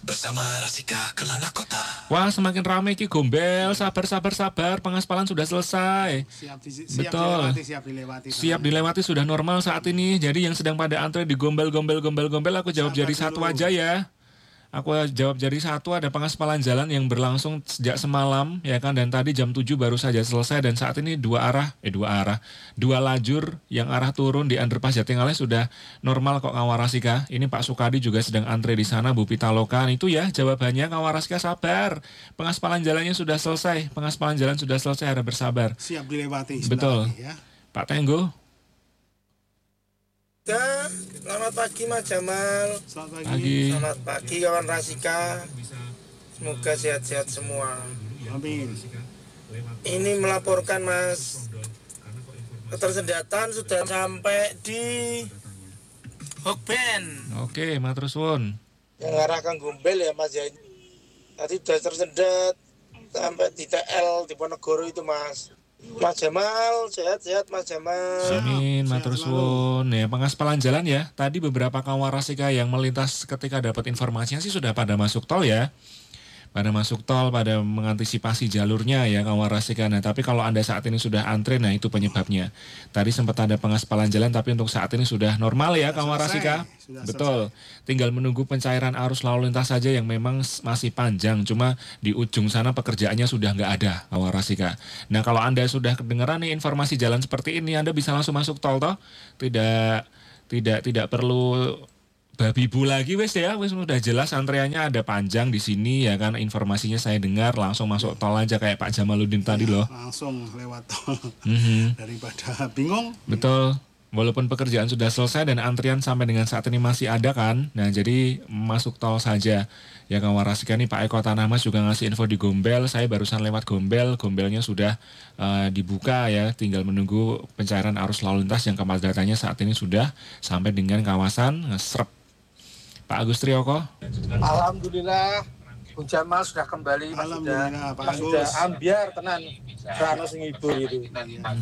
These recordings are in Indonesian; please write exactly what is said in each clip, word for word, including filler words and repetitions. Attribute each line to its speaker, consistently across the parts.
Speaker 1: bersama Rasika Kelana Kota.
Speaker 2: Wah, semakin ramai ki Gombel. Sabar, sabar, sabar. Pengaspalan sudah selesai.
Speaker 3: Siap, di, siap
Speaker 2: Betul.
Speaker 3: dilewati, siap dilewati.
Speaker 2: Siap dilewati, sudah normal saat ini. Jadi yang sedang pada antre di Gombel, Gombel, Gombel, Gombel, aku jawab
Speaker 3: Sabar
Speaker 2: jadi
Speaker 3: dulu.
Speaker 2: satu aja ya. Aku jawab jadi satu, ada pengaspalan jalan yang berlangsung sejak semalam ya kan, dan tadi jam tujuh baru saja selesai, dan saat ini dua arah eh dua arah dua lajur yang arah turun di underpass Jatingaleh sudah normal kok Kawarasika. Ini Pak Sukadi juga sedang antre di sana, Bu Pitaloka. Itu ya jawabannya Kawarasika, sabar. Pengaspalan jalannya sudah selesai. Pengaspalan jalan sudah selesai, harap bersabar.
Speaker 3: Siap dilewati.
Speaker 2: Betul.
Speaker 3: Lagi, ya.
Speaker 2: Pak Tenggo.
Speaker 4: Ya, selamat pagi Mas Jamal.
Speaker 3: Selamat pagi.
Speaker 2: Pagi.
Speaker 4: Selamat pagi kawan Rasika. Semoga sehat-sehat semua.
Speaker 3: Amin.
Speaker 4: Ini melaporkan Mas, ketersendatan sudah sampai di Hokben
Speaker 2: Oke, matur suwun.
Speaker 4: yang arah Kang Gombel ya Mas ya. Tadi sudah tersendat sampai di T L di Ponegoro itu Mas. Mas Jamal, sehat-sehat Mas Jamal.
Speaker 2: Amin,
Speaker 3: Sehat
Speaker 2: matur
Speaker 3: selalu.
Speaker 2: suwun. Ya, pengaspalan jalan ya. Tadi beberapa Kawarasika yang melintas ketika dapat informasinya sih sudah pada masuk tol ya. Pada masuk tol, pada mengantisipasi jalurnya ya Kawarasika. Nah, tapi kalau Anda saat ini sudah antre, nah itu penyebabnya. Tadi sempat ada pengaspalan jalan, tapi untuk saat ini sudah normal ya
Speaker 3: Sudah
Speaker 2: Kawarasika.
Speaker 3: selesai. Sudah
Speaker 2: Betul. Tinggal menunggu pencairan arus lalu lintas saja yang memang s- masih panjang. Cuma di ujung sana pekerjaannya sudah nggak ada Kawarasika. Nah, kalau Anda sudah kedengeran nih informasi jalan seperti ini, Anda bisa langsung masuk tol toh. Tidak tidak tidak perlu babi bu lagi wes ya, wes udah jelas antreannya ada panjang di sini ya kan, informasinya saya dengar langsung masuk tol aja kayak Pak Jamaluddin tadi loh.
Speaker 3: Langsung lewat tol.
Speaker 2: Mhm.
Speaker 3: Daripada bingung.
Speaker 2: Betul. Walaupun pekerjaan sudah selesai dan antrian sampai dengan saat ini masih ada kan. Nah, jadi masuk tol saja. Ya Kawarasika nih Pak Eko Tanah Mas juga ngasih info di Gombel. Saya barusan lewat Gombel. Gombelnya sudah eh, dibuka ya. Tinggal menunggu pencairan arus lalu lintas yang kepadatannya saat ini sudah sampai dengan kawasan Ngesrep. Pak Agus Trioko.
Speaker 5: Alhamdulillah, Bung Jamal sudah kembali, Mas sudah,
Speaker 3: Alhamdulillah, Pak
Speaker 5: Mas sudah
Speaker 3: Agus.
Speaker 5: ambiar tenan, karena sing hibur itu.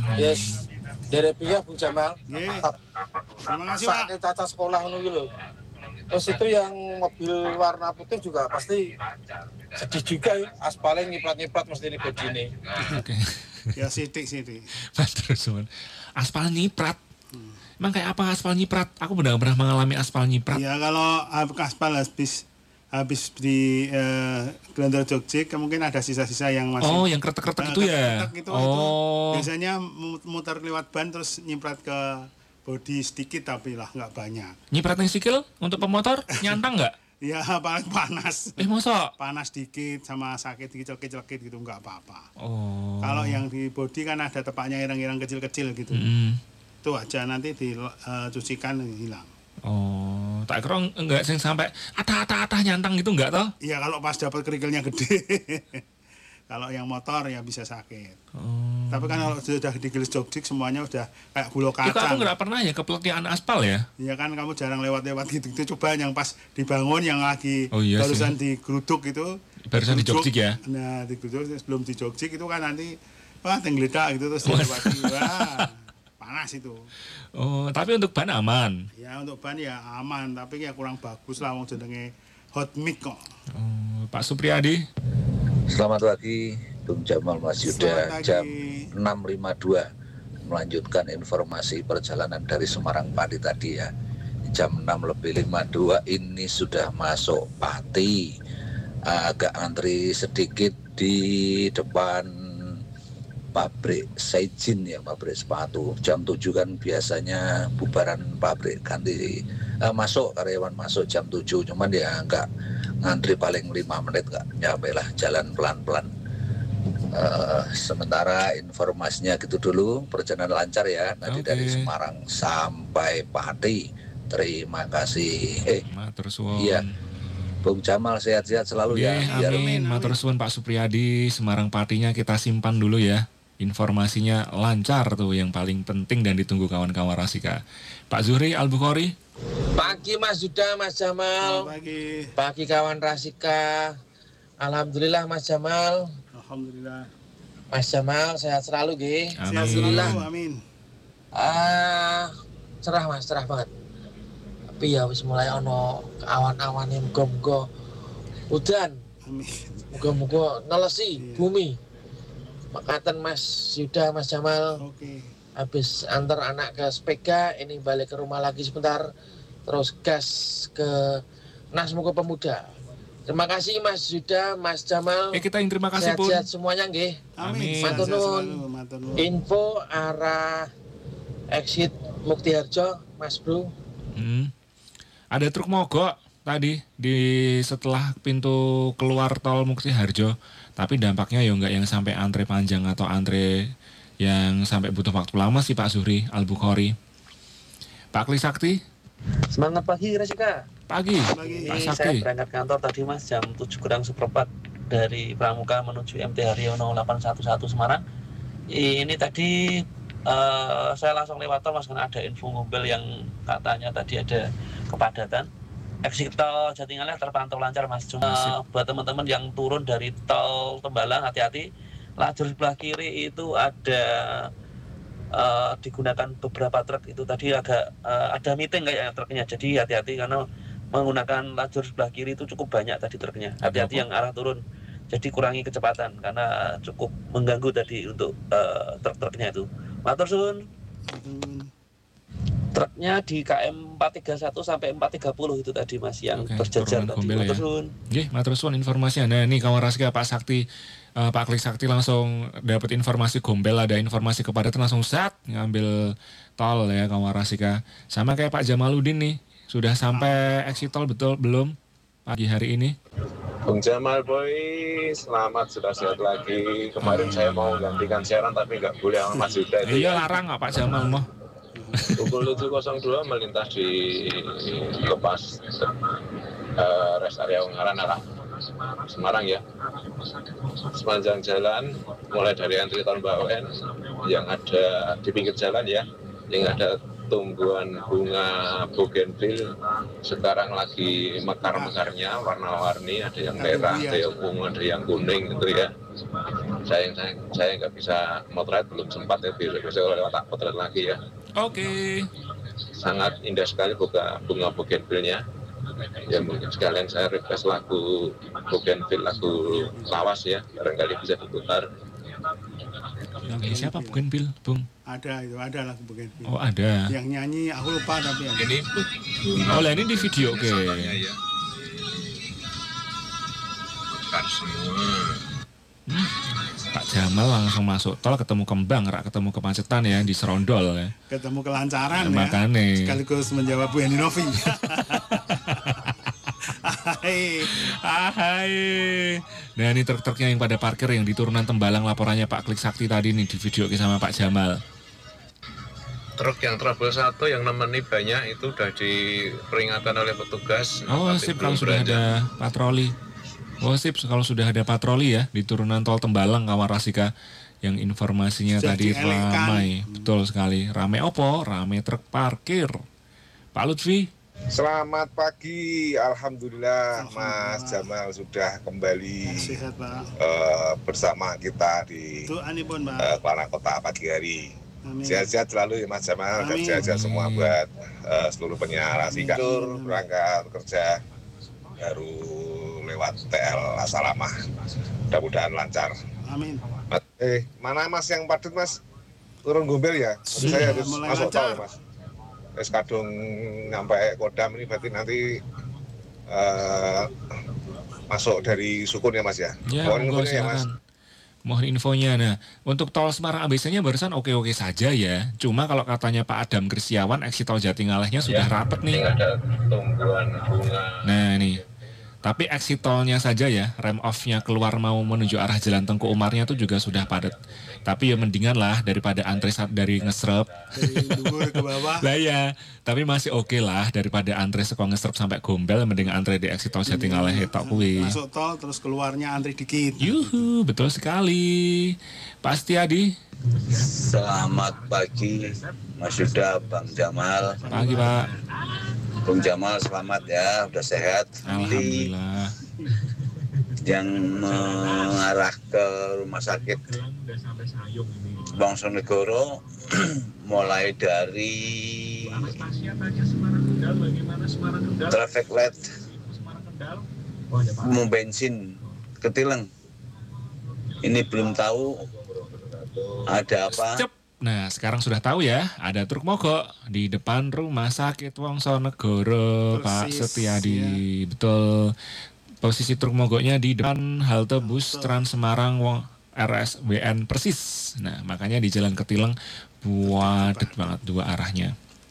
Speaker 5: Yes, dari pihak Bung Jamal.
Speaker 3: Nggih. Terima kasih,
Speaker 5: Saat
Speaker 3: Pak.
Speaker 5: tata sekolah ngono gitu. Terus itu yang mobil warna putih juga pasti sedih juga ya. Aspalnya nyiprat-nyiprat mesti ini begini.
Speaker 2: Oke.
Speaker 3: Ya sidik-sidik.
Speaker 2: Terus aspal nyiprat. Emang kayak apa aspal nyiprat? Aku benar pernah mengalami aspal nyiprat.
Speaker 3: Ya kalau aspal habis habis di eh, Glendor Jogja mungkin ada sisa-sisa yang masih.
Speaker 2: Oh, yang kretek-kretek
Speaker 3: Eh,
Speaker 2: itu ya?
Speaker 3: kretek itu, itu.
Speaker 2: Oh.
Speaker 3: Biasanya mu- muter lewat ban terus nyiprat ke bodi sedikit tapi lah nggak banyak.
Speaker 2: Nyiprat yang sikil untuk pemotor nyantang nggak?
Speaker 3: Ya paling panas.
Speaker 2: Eh masa?
Speaker 3: Panas dikit sama sakit dikit-dikit gitu nggak apa-apa.
Speaker 2: Oh.
Speaker 3: Kalau yang di bodi kan ada tepaknya irang-irang kecil-kecil gitu.
Speaker 2: Mm.
Speaker 3: Itu aja nanti dicucikan hilang.
Speaker 2: Oh, tak kira enggak sing sampai atah-atah-atah nyantang gitu enggak toh?
Speaker 3: Iya kalau pas dapat kerikilnya gede. Kalau yang motor ya bisa sakit.
Speaker 2: Oh.
Speaker 3: Tapi kan kalau sudah digilis jogjik semuanya udah kayak bulo
Speaker 2: Ya, kok aku
Speaker 3: kacang.
Speaker 2: nggak pernah ya kepeletihan aspal ya?
Speaker 3: Iya kan kamu jarang lewat-lewat gitu. Itu coba yang pas dibangun yang lagi
Speaker 2: Oh, iya
Speaker 3: barusan digeruduk itu.
Speaker 2: Barusan di
Speaker 3: digeruduk.
Speaker 2: jogjik ya?
Speaker 3: Nah, digeruduk sebelum di jogjik itu kan nanti wah tenggeledak gitu terus dilewati. Wah, panas itu.
Speaker 2: Oh, tapi untuk ban aman.
Speaker 3: Ya untuk ban ya aman, tapi ya kurang bagus lah wong jenenge hot mic kok.
Speaker 2: Oh, Pak Supriyadi.
Speaker 6: Selamat pagi, Bung Jamal Mas Yuda.
Speaker 3: Selamat pagi.
Speaker 6: Jam enam lima puluh dua melanjutkan informasi perjalanan dari Semarang Pati tadi ya. Jam enam lebih lima puluh dua ini sudah masuk Pati. Agak antri sedikit di depan pabrik Seijin ya, pabrik sepatu. Jam tujuh kan biasanya bubaran pabrik ganti eh, masuk, karyawan masuk jam tujuh, cuman ya enggak ngantri paling lima menit enggak nyampe lah, jalan pelan-pelan. Eh, sementara informasinya gitu dulu, perjalanan lancar ya nanti
Speaker 2: Oke.
Speaker 6: dari Semarang sampai Pati. Terima kasih. Eh,
Speaker 2: Matur suwun.
Speaker 6: Iya. Bung Jamal sehat-sehat selalu ya.
Speaker 2: Nggih,
Speaker 6: Biar
Speaker 2: amin. Matur suwun Pak Supriyadi. Semarang Patinya kita simpan dulu ya. Informasinya lancar tuh yang paling penting dan ditunggu kawan-kawan Rasika. Pak Zuhri Al-Bukhari.
Speaker 5: Pagi Mas Yuda, Mas Jamal.
Speaker 3: Selamat pagi.
Speaker 5: Pagi kawan Rasika. Alhamdulillah Mas Jamal.
Speaker 3: Alhamdulillah.
Speaker 5: Mas Jamal sehat selalu nggih.
Speaker 2: Amin.
Speaker 3: Sehat selalu, amin.
Speaker 5: Ah, cerah Mas, cerah banget. Tapi ya wis mulai ono awan-awan yang muga-muga udan.
Speaker 3: Amin.
Speaker 5: Muga-muga nelesi
Speaker 3: Iya.
Speaker 5: bumi. Makatan Mas Yuda, Mas Jamal.
Speaker 3: Oke.
Speaker 5: Habis antar anak ke Spega, ini balik ke rumah lagi sebentar. Terus gas ke Nasmuko Pemuda. Terima kasih Mas Yuda, Mas Jamal.
Speaker 2: Eh kita yang terima kasih pun.
Speaker 5: Sehat-sehat semuanya nggih.
Speaker 3: Amin.
Speaker 2: Amin.
Speaker 3: Sehat-sehat
Speaker 5: Matur nuwun.
Speaker 3: selalu, matur nuwun.
Speaker 5: Info arah exit Muktiharjo, Mas Bro.
Speaker 2: Hmm. Ada truk mogok tadi di setelah pintu keluar tol Muktiharjo, tapi dampaknya ya enggak yang sampai antre panjang atau antre yang sampai butuh waktu lama sih Pak Zuhri Al-Bukhari. Pak Kli Sakti,
Speaker 7: Semangat pagi Rasika.
Speaker 2: pagi.
Speaker 3: Pagi.
Speaker 2: Pak
Speaker 7: Ini saya
Speaker 2: Sakti.
Speaker 7: berangkat kantor tadi Mas jam tujuh kurang seperempat dari Pramuka menuju M T Haryono delapan satu satu Semarang. Ini tadi eh, saya langsung lewat tol Mas karena ada info mobil yang katanya tadi ada kepadatan. Exit tol Jatingaleh terpantau lancar Mas. Cuma eh, buat teman-teman yang turun dari tol Tembalang hati-hati. Lajur sebelah kiri itu ada uh, digunakan beberapa truk itu tadi agak uh, ada meeting kayak truknya, jadi hati-hati karena menggunakan lajur sebelah kiri itu cukup banyak tadi truknya. Hati-hati yang arah turun, jadi kurangi kecepatan karena cukup mengganggu tadi untuk uh, truk-truknya itu. Matur suwun.
Speaker 3: Matur.
Speaker 7: Truknya di K M empat tiga satu sampai empat tiga nol itu tadi Mas yang
Speaker 2: Oke,
Speaker 7: berjajar
Speaker 2: turunan
Speaker 7: tadi.
Speaker 2: Gombel ya.
Speaker 7: Matur suwun.
Speaker 2: Nggih, matur suwun informasinya. Nah, ini kawan Rasika Pak Sakti, eh, Pak Klik Sakti langsung dapat informasi Gombel, ada informasi kepadatan langsung sat ngambil tol ya kawan Rasika. Sama kayak Pak Jamaludin nih, sudah sampai exit tol betul belum pagi hari ini?
Speaker 8: Bung Jamal Boy, selamat sudah sehat lagi. Kemarin saya mau gantikan siaran tapi nggak boleh sama Mas Yuda itu.
Speaker 2: Iya
Speaker 8: ya.
Speaker 2: larang nggak Pak Jamal mau?
Speaker 8: Pukul tujuh nol dua melintas di lepas uh, rest area Ungaran arah Semarang ya. Sepanjang jalan mulai dari antri tol Mbak O N yang ada di pinggir jalan ya, yang ada tumbuhan bunga bougainville sekarang lagi mekar-mekarnya warna-warni, ada yang merah, ada yang ungu, ada yang kuning gitu ya. Saya saya saya nggak bisa motret, belum sempat ya, besok-besok kalau lewat tak potret lagi ya.
Speaker 2: Oke.
Speaker 8: Sangat indah sekali bunga bunga bougainville-nya. Ya mungkin sekalian saya request lagu bougainville, lagu lawas ya, barangkali bisa diputar.
Speaker 2: Oke, siapa Bougainville, Bung?
Speaker 3: Ada itu, ada lagu Bougainville.
Speaker 2: Oh ada.
Speaker 3: Yang nyanyi aku lupa tapi ada.
Speaker 8: Ini
Speaker 2: Oh lah ini di video oke.
Speaker 8: ya. Mekar semua.
Speaker 2: Pak Jamal langsung masuk tol ketemu Kembang, rak ketemu kemacetan ya di Serondol ya.
Speaker 3: Ketemu kelancaran ya.
Speaker 2: Makanya.
Speaker 3: Sekaligus menjawab Bu Eni Novi. Hai.
Speaker 2: Hai. Nah ini truk-truknya yang pada parkir yang di turunan Tembalang, laporannya Pak Klik Sakti tadi nih di video sama Pak Jamal.
Speaker 8: Truk yang trouble satu yang nemeni banyak itu udah diperingatkan oleh petugas.
Speaker 2: Oh
Speaker 8: tapi
Speaker 2: sip
Speaker 8: belum
Speaker 2: kalau sudah
Speaker 8: beranjak.
Speaker 2: ada patroli. Oh sip kalau sudah ada patroli ya di turunan tol Tembalang kawan Rasika, yang informasinya
Speaker 3: Sudah
Speaker 2: tadi
Speaker 3: dielekkan.
Speaker 2: ramai. Betul sekali. Ramai opo? Ramai truk parkir. Pak Lutfi.
Speaker 9: Selamat pagi, Alhamdulillah,
Speaker 3: Alhamdulillah.
Speaker 9: Mas Jamal sudah kembali
Speaker 3: Sehat Pak.
Speaker 9: eh, bersama kita di
Speaker 3: Doa nih pun Pak.
Speaker 9: eh, Kelana Kota pagi hari.
Speaker 3: Amin.
Speaker 9: Sehat-sehat selalu ya Mas Jamal, dan
Speaker 3: Amin.
Speaker 9: sehat-sehat semua
Speaker 2: Amin.
Speaker 9: buat eh, seluruh penyiar Rasika.
Speaker 3: Amin.
Speaker 9: Berangkat kerja baru lewat T L Asalamah, mudah-mudahan lancar.
Speaker 3: Amin.
Speaker 9: Mas, eh, mana Mas yang padat Mas? Turun Gombel ya? Jadi
Speaker 3: Sudah
Speaker 9: saya harus
Speaker 3: mulai
Speaker 9: masuk tol
Speaker 3: lancar.
Speaker 9: Mas. Es kadung nyampe Kodam ini berarti nanti eh, masuk dari Sukun ya Mas ya?
Speaker 2: Ya,
Speaker 9: Mohon
Speaker 2: monggo
Speaker 9: infonya ya Mas.
Speaker 2: silakan. Mohon infonya. Nah, untuk tol Semarang A B C-nya barusan oke-oke saja ya. Cuma kalau katanya Pak Adam Kristiawan, exit tol Jatingalehnya sudah
Speaker 8: Ya,
Speaker 2: rapet nih.
Speaker 8: Yang ada tumbuhan bunga.
Speaker 2: Nah, nih. Tapi exit tolnya saja ya, rem off-nya keluar mau menuju arah Jalan Tengku Umarnya itu juga sudah padat. Tapi ya mendingan lah daripada antre saat dari ngesrep.
Speaker 3: Dari luhur ke bawah.
Speaker 2: Lah ya, tapi masih oke lah daripada antre saka ngesrep sampai Gombel, mending antre di exit tol Jatingaleh tok kuwi.
Speaker 3: Masuk tol terus keluarnya antri dikit.
Speaker 2: Yuhu, betul sekali. Pak Setiadi.
Speaker 6: Selamat pagi Mas Yuda, Bang Jamal.
Speaker 2: Pagi, Pak.
Speaker 6: Bung Jamal selamat ya, udah sehat. Nanti
Speaker 2: Alhamdulillah.
Speaker 6: yang mengarah ke rumah sakit Bongsonegoro mulai dari traffic light mau bensin ketileng. Ini belum tahu ada apa.
Speaker 2: Cep. Nah, sekarang sudah tahu ya, ada truk mogok di depan Rumah Sakit Wongsonegoro, Pak Setiadi. Ya. Betul. Posisi truk mogoknya di depan halte bus Trans Semarang R S W N persis. Nah, makanya di Jalan Ketileng buadet banget dua arahnya.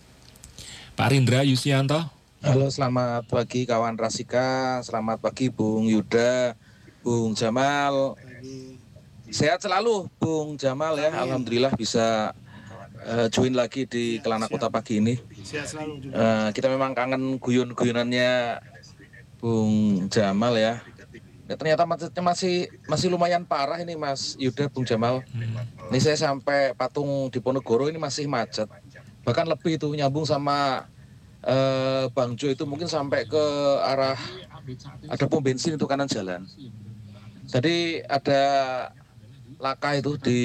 Speaker 2: Pak Rindra Yusianto.
Speaker 10: Halo, selamat pagi kawan Rasika, selamat pagi Bung Yuda, Bung Jamal. Sehat selalu Bung Jamal ya, alhamdulillah bisa uh, join lagi di Kelana Kota pagi ini.
Speaker 3: Sehat selalu juga.
Speaker 10: Uh, kita memang kangen guyon-guyonannya Bung Jamal ya. Ya, ternyata macetnya masih masih lumayan parah ini Mas Yuda, Bung Jamal. Ini saya sampai Patung Diponegoro ini masih macet. Bahkan lebih itu nyambung sama uh, Bang Jo itu mungkin sampai ke arah ada pom bensin itu kanan jalan. Jadi ada laka itu di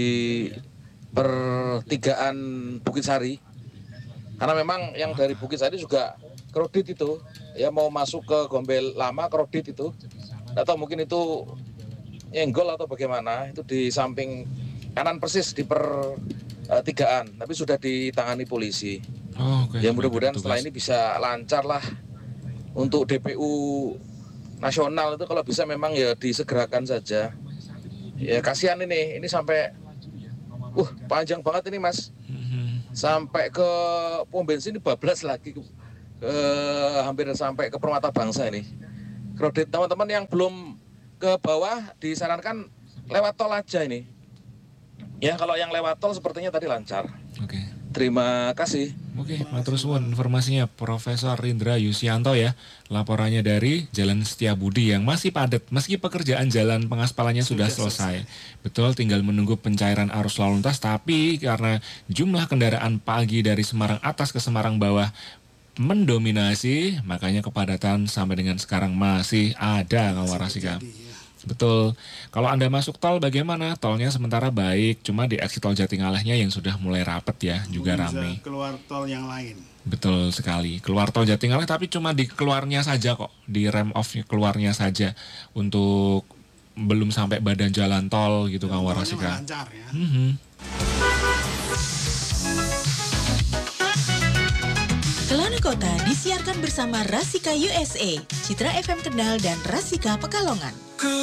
Speaker 10: pertigaan Bukitsari. Karena memang yang dari Bukitsari juga kredit itu, ya mau masuk ke Gombel Lama kredit itu. Atau mungkin itu nyenggol atau bagaimana, itu di samping kanan persis di pertigaan, tapi sudah ditangani polisi.
Speaker 2: Oh, okay.
Speaker 10: Ya mudah-mudahan setelah ini bisa lancar lah untuk D P U nasional itu kalau bisa memang ya disegerakan saja. Ya kasihan ini, ini sampai, uh panjang banget ini Mas, sampai ke pom bensin ini bablas lagi, ke, hampir sampai ke Permata Bangsa ini. Kredit teman-teman yang belum ke bawah disarankan lewat tol aja ini. Ya kalau yang lewat tol sepertinya tadi lancar.
Speaker 2: Oke. Okay.
Speaker 10: Terima kasih.
Speaker 2: Oke, matur suwun informasinya Profesor Rindra Yusianto ya. Laporannya dari Jalan Setiabudi yang masih padat meski pekerjaan jalan pengaspalannya sudah, sudah selesai. selesai. Betul, tinggal menunggu pencairan arus lalu lintas, tapi karena jumlah kendaraan pagi dari Semarang atas ke Semarang bawah mendominasi, makanya kepadatan sampai dengan sekarang masih ada kawan Rasika. Betul. Kalau Anda masuk tol bagaimana? Tolnya sementara baik, cuma di exit tol Jatingalehnya yang sudah mulai rapet ya, juga ramai.
Speaker 3: Keluar tol yang lain.
Speaker 2: Betul sekali. Keluar tol Jatingaleh tapi cuma di keluarnya saja kok, di rem off keluarnya saja untuk belum sampai badan jalan tol gitu kan Warasika.
Speaker 3: Lancar ya.
Speaker 2: Mm-hmm.
Speaker 11: Kelana Kota disiarkan bersama Rasika U S A, Citra F M Kendal dan Rasika Pekalongan.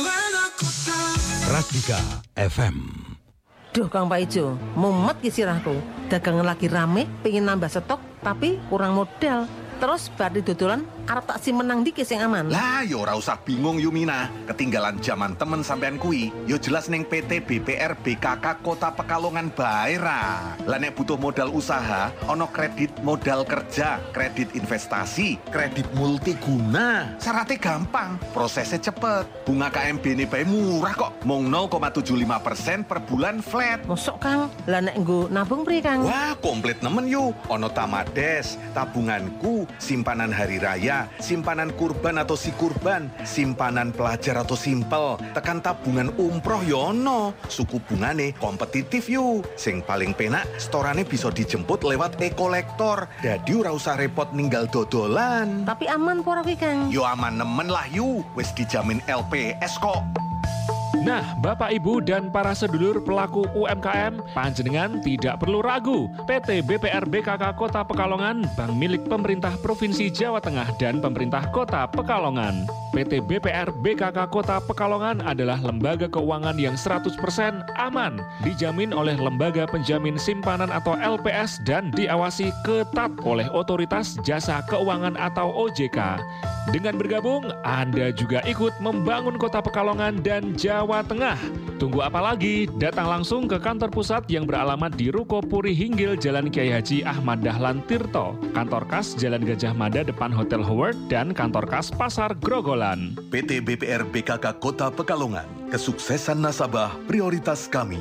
Speaker 1: Rasika F M.
Speaker 12: Duh Kang Pak Ijo, mumet ki sirahku. Dagangan lagi rame, pengen nambah stok, tapi kurang modal. Terus bari dodolan arep tak simenang dikit sing aman.
Speaker 13: Lah yo ora usah bingung Yumina, ketinggalan zaman temen sampean kui. Yo jelas ning P T B P R B K K Kota Pekalongan bae ra. Lah nek butuh modal usaha, ono kredit modal kerja, kredit investasi, kredit multiguna. Syaratnya gampang, prosesnya cepet. Bunga K M B-ne bae murah kok, mung nol koma tujuh lima persen per bulan flat.
Speaker 12: Mosok Kang, lah nek nggo nabung pri Kang?
Speaker 13: Wah, komplit nemen yu. Ono Tamades, tabunganku, simpanan hari raya, simpanan kurban atau si kurban, simpanan pelajar atau simpel, tekan tabungan umroh yono, suku bungane kompetitif yu. Sing paling penak, storane bisa dijemput lewat e-kolektor, dadi ora usah repot ninggal dodolan.
Speaker 12: Tapi aman pora kuwi Kang?
Speaker 13: Yo aman nemen lah yu, wis dijamin L P S kok.
Speaker 2: Nah, Bapak Ibu dan para sedulur pelaku U M K M, panjenengan tidak perlu ragu. P T B P R B K K Kota Pekalongan, bank milik pemerintah Provinsi Jawa Tengah dan pemerintah Kota Pekalongan. P T B P R B K K Kota Pekalongan adalah lembaga keuangan yang seratus persen aman, dijamin oleh Lembaga Penjamin Simpanan atau L P S dan diawasi ketat oleh Otoritas Jasa Keuangan atau O J K. Dengan bergabung, Anda juga ikut membangun Kota Pekalongan dan Jawa Tengah. Tunggu apa lagi? Datang langsung ke kantor pusat yang beralamat di Ruko Puri Hinggil Jalan Kiai Haji Ahmad Dahlan Tirto, kantor kas Jalan Gajah Mada depan Hotel Howard, dan kantor kas Pasar Grogolan.
Speaker 13: P T B P R B K K Kota Pekalongan, kesuksesan nasabah prioritas kami.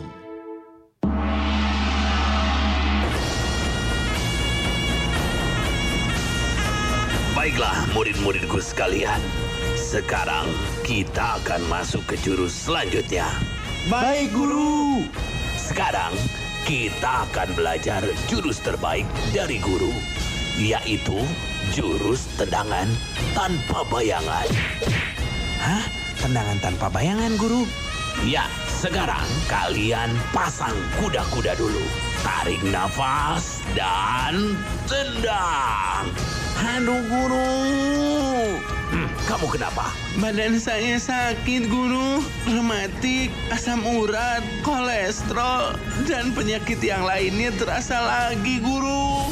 Speaker 1: Baiklah murid-muridku sekalian, sekarang kita akan masuk ke jurus selanjutnya.
Speaker 14: Baik guru.
Speaker 1: Sekarang kita akan belajar jurus terbaik dari guru, yaitu jurus tendangan tanpa bayangan.
Speaker 15: Hah? Tendangan tanpa bayangan, Guru?
Speaker 1: Ya, sekarang kalian pasang kuda-kuda dulu. Tarik nafas dan tendang.
Speaker 15: Aduh, Guru.
Speaker 1: Hmm, kamu kenapa?
Speaker 14: Badan saya sakit, Guru. Rematik, asam urat, kolesterol, dan penyakit yang lainnya terasa lagi, Guru.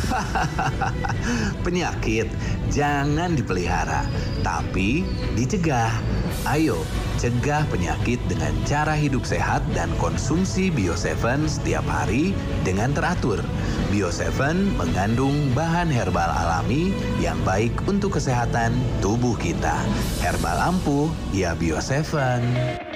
Speaker 15: Penyakit jangan dipelihara, tapi dicegah. Ayo, cegah penyakit dengan cara hidup sehat dan konsumsi Bio tujuh setiap hari dengan teratur. Bio tujuh mengandung bahan herbal alami yang baik untuk kesehatan tubuh kita. Herbal ampuh, ya Bio tujuh.